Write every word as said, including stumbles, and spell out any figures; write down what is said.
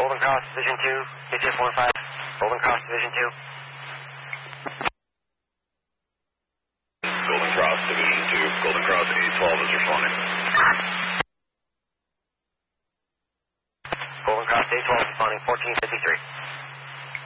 Golden Cross Division two, K T F one five. Golden Cross Division two. Golden Cross Division two, Golden Cross eight twelve is responding. Golden Cross eight twelve responding, fourteen fifty-three.